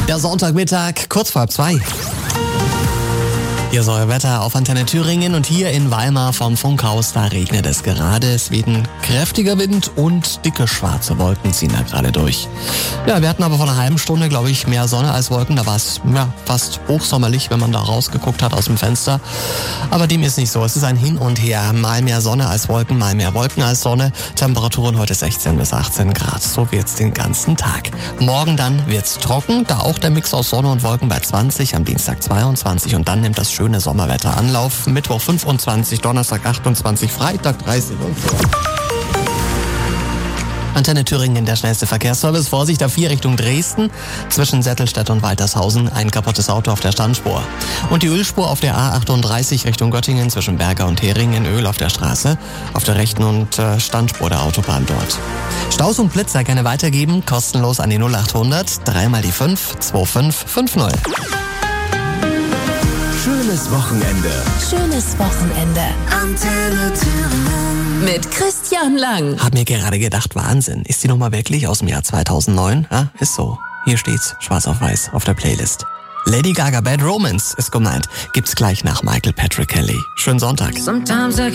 Der Sonntagmittag, kurz vor 2. Hier ist euer Wetter auf Antenne Thüringen und hier in Weimar vom Funkhaus, da regnet es gerade. Es weht ein kräftiger Wind und dicke schwarze Wolken ziehen da gerade durch. Ja, wir hatten aber vor einer halben Stunde, glaube ich, mehr Sonne als Wolken. Da war es fast hochsommerlich, wenn man da rausgeguckt hat aus dem Fenster. Aber dem ist nicht so. Es ist ein Hin und Her. Mal mehr Sonne als Wolken, mal mehr Wolken als Sonne. Temperaturen heute 16 bis 18 Grad. So wird's den ganzen Tag. Morgen dann wird's trocken, da auch der Mix aus Sonne und Wolken bei 20, am Dienstag 22 und dann nimmt das schöne Sommerwetter Anlauf. Mittwoch 25, Donnerstag 28, Freitag 30 und so. Antenne Thüringen, der schnellste Verkehrsservice. Vorsicht, A4 Richtung Dresden. Zwischen Settelstedt und Waltershausen ein kaputtes Auto auf der Standspur. Und die Ölspur auf der A38 Richtung Göttingen zwischen Berger und Heringen. Öl auf der Straße. Auf der rechten und Standspur der Autobahn dort. Staus und Blitzer gerne weitergeben. Kostenlos an die 0800 3 mal die 5 2550. Schönes Wochenende. Schönes Wochenende. Antenne Thüringen. Mit Christian Lang. Hab mir gerade gedacht, Wahnsinn. Ist die Nummer wirklich aus dem Jahr 2009? Ja, ist so. Hier steht's, schwarz auf weiß, auf der Playlist. Lady Gaga Bad Romance ist gemeint. Gibt's gleich nach Michael Patrick Kelly. Schönen Sonntag. Sometimes I